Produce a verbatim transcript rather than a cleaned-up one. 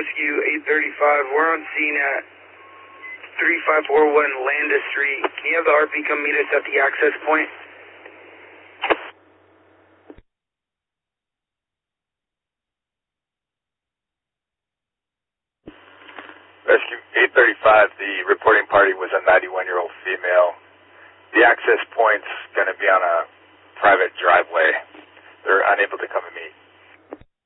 Rescue eight thirty-five. We're on scene at three five four one Landis Street. Can you have the R P come meet us at the access point? Rescue eight thirty-five, the reporting party was a ninety-one-year-old female. The access point's going to be on a private driveway. They're unable to come and meet.